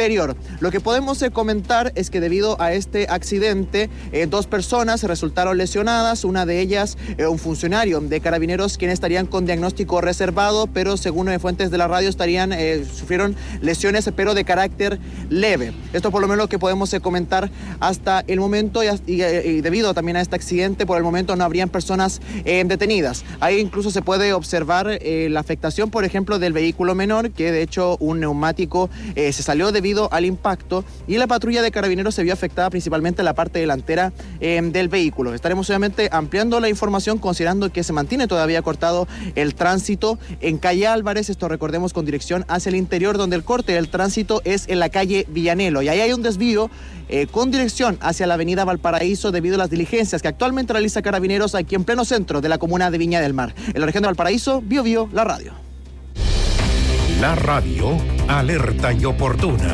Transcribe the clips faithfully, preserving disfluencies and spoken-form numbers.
interior. Lo que podemos eh, comentar es que debido a este accidente, eh, dos personas resultaron lesionadas, una de ellas eh, un funcionario de Carabineros, quienes estarían con diagnóstico reservado, pero según eh, fuentes de la radio estarían, eh, sufrieron lesiones, pero de carácter leve. Esto por lo menos lo que podemos eh, comentar hasta el momento y, y, y debido también a este accidente, por el momento no habrían personas eh, detenidas. Ahí incluso se puede observar eh, la afectación, por ejemplo, del vehículo menor, que de hecho un neumático eh, se salió debido al impacto, y la patrulla de Carabineros se vio afectada principalmente en la parte delantera eh, del vehículo. Estaremos obviamente ampliando la información, considerando que se mantiene todavía cortado el tránsito en calle Álvarez, esto recordemos con dirección hacia el interior, donde el corte del tránsito es en la calle Villanelo, y ahí hay un desvío eh, con dirección hacia la avenida Valparaíso debido a las diligencias que actualmente realiza Carabineros aquí en pleno centro de la comuna de Viña del Mar. En la región de Valparaíso, Bio Bio, la radio. La radio, alerta y oportuna.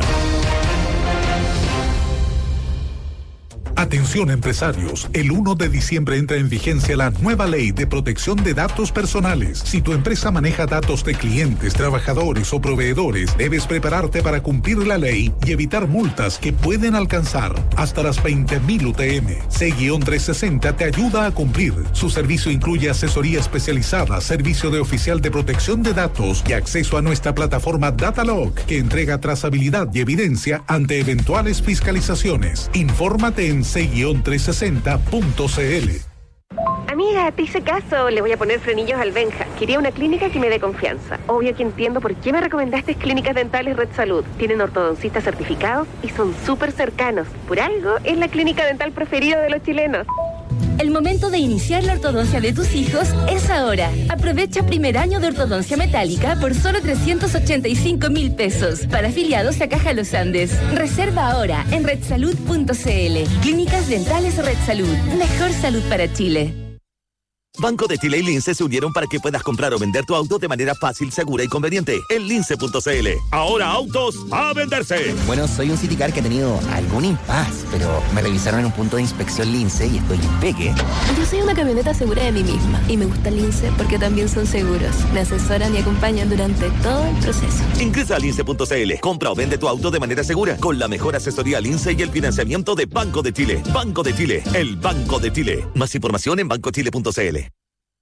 Atención empresarios, el uno de diciembre entra en vigencia la nueva ley de protección de datos personales. Si tu empresa maneja datos de clientes, trabajadores o proveedores, debes prepararte para cumplir la ley y evitar multas que pueden alcanzar hasta las veinte mil U T M. C trescientos sesenta te ayuda a cumplir. Su servicio incluye asesoría especializada, servicio de oficial de protección de datos y acceso a nuestra plataforma Datalog, que entrega trazabilidad y evidencia ante eventuales fiscalizaciones. Infórmate en c trescientos sesenta punto c l. Amiga, te hice caso, le voy a poner frenillos al Benja. Quería una clínica que me dé confianza. Obvio que entiendo por qué me recomendaste Clínicas Dentales Red Salud. Tienen ortodoncistas certificados y son súper cercanos. Por algo, es la clínica dental preferida de los chilenos. El momento de iniciar la ortodoncia de tus hijos es ahora. Aprovecha primer año de ortodoncia metálica por solo trescientos ochenta y cinco mil pesos. Para afiliados a Caja Los Andes. Reserva ahora en red salud punto c l. Clínicas Dentales Red Salud. Mejor salud para Chile. Banco de Chile y Lince se unieron para que puedas comprar o vender tu auto de manera fácil, segura y conveniente en lince punto c l. Ahora autos a venderse. Bueno, soy un Citicar que ha tenido algún impas, pero me revisaron en un punto de inspección Lince y estoy impeque. Yo soy una camioneta segura de mí misma y me gusta Lince porque también son seguros. Me asesoran y acompañan durante todo el proceso. Ingresa a lince punto c l. Compra o vende tu auto de manera segura con la mejor asesoría Lince y el financiamiento de Banco de Chile. Banco de Chile, el Banco de Chile. Más información en banco chile punto c l.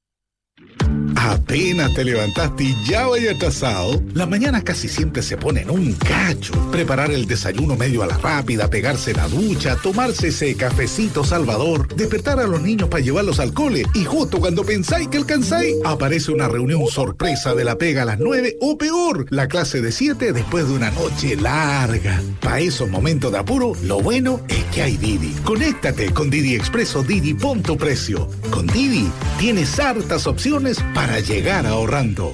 Apenas te levantaste y ya vaya atrasado. Las mañanas casi siempre se ponen un cacho. Preparar el desayuno medio a la rápida, pegarse la ducha, tomarse ese cafecito salvador, despertar a los niños para llevarlos al cole y justo cuando pensáis que alcanzáis, aparece una reunión sorpresa de la pega a las nueve o peor, la clase de siete después de una noche larga. Para esos momentos de apuro, lo bueno es que hay Didi. Conéctate con Didi Expreso Didi Punto Precio. Con Didi tienes hartas opciones para llegar ahorrando.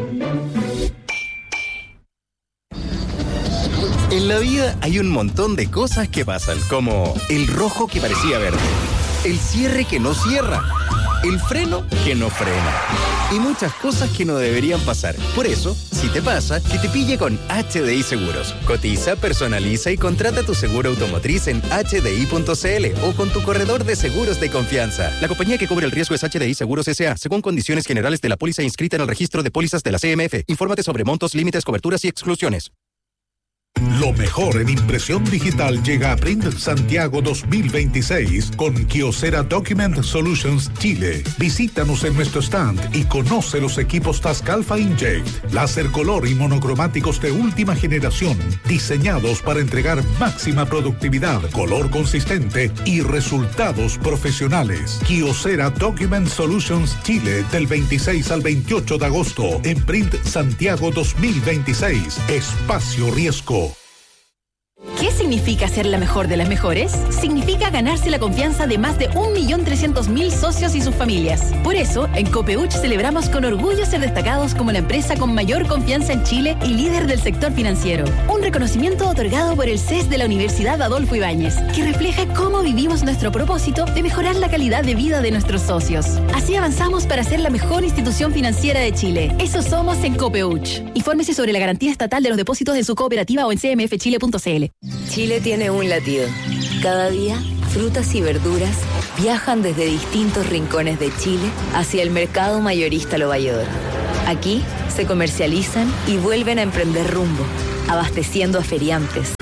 En la vida hay un montón de cosas que pasan, como el rojo que parecía verde, el cierre que no cierra, el freno que no frena y muchas cosas que no deberían pasar. Por eso, si te pasa, que te pille con H D I Seguros. Cotiza, personaliza y contrata tu seguro automotriz en h d i punto c l o con tu corredor de seguros de confianza. La compañía que cubre el riesgo es H D I Seguros S A, según condiciones generales de la póliza inscrita en el registro de pólizas de la C M F. Infórmate sobre montos, límites, coberturas y exclusiones. Lo mejor en impresión digital llega a Print Santiago dos mil veintiséis con Kyocera Document Solutions Chile. Visítanos en nuestro stand y conoce los equipos Tascalfa Inkjet, láser color y monocromáticos de última generación, diseñados para entregar máxima productividad, color consistente y resultados profesionales. Kyocera Document Solutions Chile del veintiséis al veintiocho de agosto en Print Santiago dos mil veintiséis. Espacio Riesgo. ¿Qué significa ser la mejor de las mejores? Significa ganarse la confianza de más de un millón trescientos mil socios y sus familias. Por eso, en Copeuch celebramos con orgullo ser destacados como la empresa con mayor confianza en Chile y líder del sector financiero. Un reconocimiento otorgado por el C E S de la Universidad Adolfo Ibáñez, que refleja cómo vivimos nuestro propósito de mejorar la calidad de vida de nuestros socios. Así avanzamos para ser la mejor institución financiera de Chile. Eso somos en Copeuch. Infórmese sobre la garantía estatal de los depósitos de su cooperativa o en c m f chile punto c l. Chile tiene un latido. Cada día, frutas y verduras viajan desde distintos rincones de Chile hacia el mercado mayorista Lo Valledor. Aquí se comercializan y vuelven a emprender rumbo, abasteciendo a feriantes,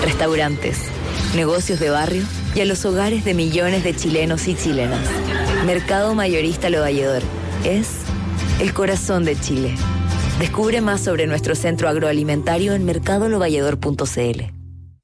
restaurantes, negocios de barrio y a los hogares de millones de chilenos y chilenas. Mercado Mayorista Lo Valledor es el corazón de Chile. Descubre más sobre nuestro centro agroalimentario en mercado lo valledor punto c l.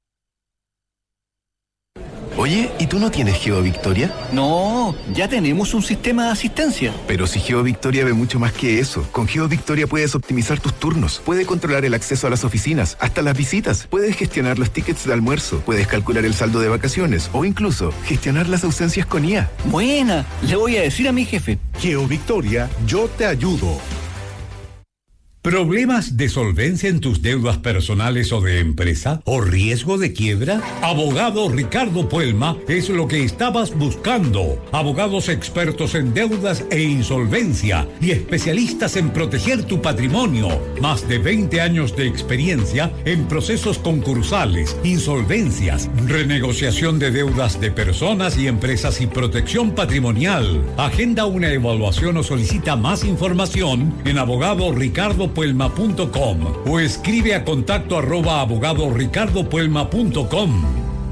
Oye, ¿y tú no tienes GeoVictoria? No, ya tenemos un sistema de asistencia. Pero si GeoVictoria ve mucho más que eso. Con GeoVictoria puedes optimizar tus turnos, puedes controlar el acceso a las oficinas, hasta las visitas, puedes gestionar los tickets de almuerzo, puedes calcular el saldo de vacaciones o incluso gestionar las ausencias con I A. Buena, le voy a decir a mi jefe. GeoVictoria, yo te ayudo. ¿Problemas de solvencia en tus deudas personales o de empresa? ¿O riesgo de quiebra? Abogado Ricardo Puelma es lo que estabas buscando. Abogados expertos en deudas e insolvencia y especialistas en proteger tu patrimonio. Más de veinte años de experiencia en procesos concursales, insolvencias, renegociación de deudas de personas y empresas y protección patrimonial. Agenda una evaluación o solicita más información en abogado ricardo puelma punto com o escribe a contacto arroba abogado ricardo puelma punto com.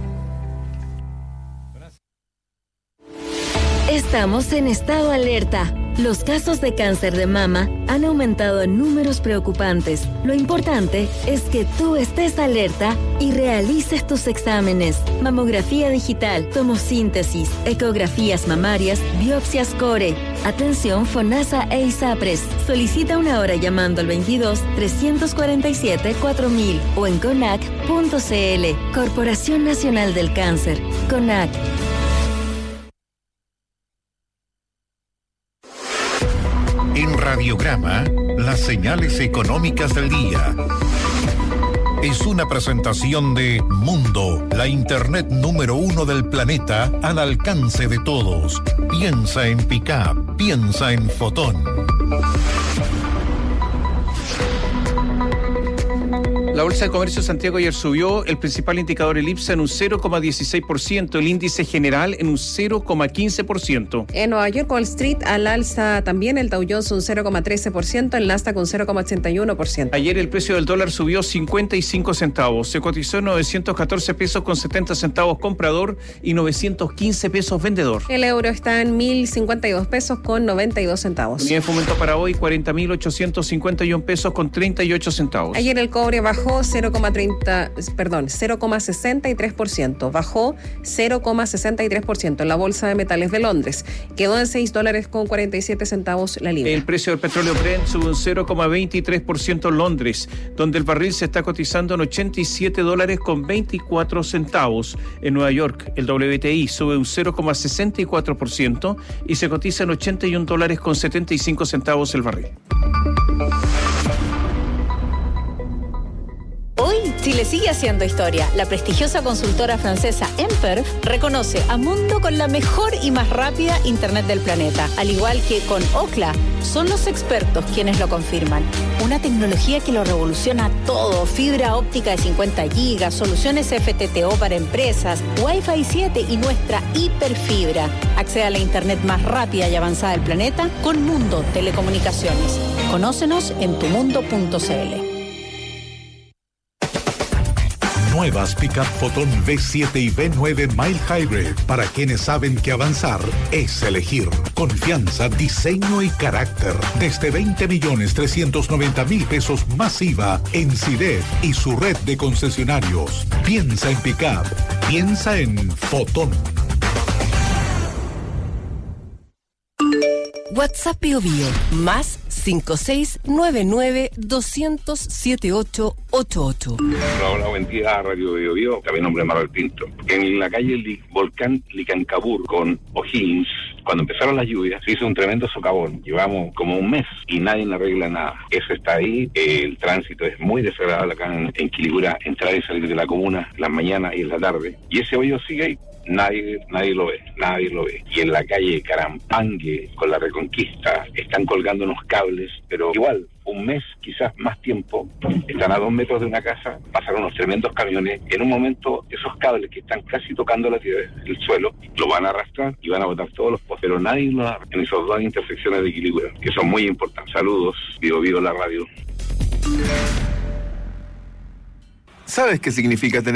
Estamos en estado alerta. Los casos de cáncer de mama han aumentado en números preocupantes. Lo importante es que tú estés alerta y realices tus exámenes. Mamografía digital, tomosíntesis, ecografías mamarias, biopsias core. Atención FONASA e ISAPRES. Solicita una hora llamando al veintidós, trescientos cuarenta y siete, cuatro mil o en conac punto c l. Corporación Nacional del Cáncer. CONAC. En Radiograma, las señales económicas del día. Es una presentación de Mundo, la internet número uno del planeta al alcance de todos. Piensa en Pickup, piensa en Fotón. La Bolsa de Comercio de Santiago ayer subió, el principal indicador, el IPSA, en un cero coma dieciséis por ciento, el índice general en un cero coma quince por ciento. En Nueva York, Wall Street al alza también, el Dow Jones un cero coma trece por ciento, el Nasdaq un cero coma ochenta y uno por ciento. Ayer el precio del dólar subió cincuenta y cinco centavos, se cotizó en novecientos catorce pesos con setenta centavos comprador y novecientos quince pesos vendedor. El euro está en mil cincuenta y dos pesos con noventa y dos centavos. Unidad de fomento para hoy, cuarenta mil ochocientos cincuenta y uno pesos con treinta y ocho centavos. Ayer el cobre bajó cero coma treinta, perdón, cero coma sesenta y tres por ciento, bajó cero coma sesenta y tres por ciento en la Bolsa de Metales de Londres. Quedó en seis dólares con cuarenta y siete centavos la libra. El precio del petróleo Brent sube un cero coma veintitrés por ciento en Londres, donde el barril se está cotizando en ochenta y siete dólares con veinticuatro centavos. En Nueva York, el W T I sube un cero coma sesenta y cuatro por ciento y se cotiza en ochenta y un dólares con setenta y cinco centavos el barril. Hoy, Chile sigue haciendo historia. La prestigiosa consultora francesa Emperf reconoce a Mundo con la mejor y más rápida Internet del planeta. Al igual que con Ookla, son los expertos quienes lo confirman. Una tecnología que lo revoluciona todo. Fibra óptica de cincuenta gigas, soluciones F T T O para empresas, Wi-Fi siete y nuestra hiperfibra. Accede a la Internet más rápida y avanzada del planeta con Mundo Telecomunicaciones. Conócenos en tu mundo punto c l. Nuevas Pickup Fotón V siete y V nueve Mild Hybrid, para quienes saben que avanzar es elegir. Confianza, diseño y carácter. Desde veinte millones trescientos noventa mil pesos más I V A en CIDEF y su red de concesionarios. Piensa en Pickup, piensa en Fotón. WhatsApp Bio Bio, más cinco seis nueve nueve dos cero cero siete ocho ocho ocho. Hola, hola, buen día, Radio Bio Bio. También nombre Manuel Pinto. En la calle Li- Volcán Licancabur con O'Higgins, cuando empezaron las lluvias, se hizo un tremendo socavón. Llevamos como un mes y nadie le arregla nada. Eso está ahí. El tránsito es muy desagradable acá en, en Quilicura, entrar y salir de la comuna en las mañanas y en la tarde. Y ese hoyo sigue ahí. Nadie, nadie lo ve, nadie lo ve. Y en la calle Carampangue, con la Reconquista, están colgando unos cables, pero igual, un mes, quizás más tiempo, están a dos metros de una casa, pasaron unos tremendos camiones. En un momento, esos cables que están casi tocando la tierra, el suelo, lo van a arrastrar y van a botar todos los postes, pero nadie lo hará en esas dos intersecciones de Quilicura, que son muy importantes. Saludos, Bio Bio la radio. ¿Sabes qué significa tener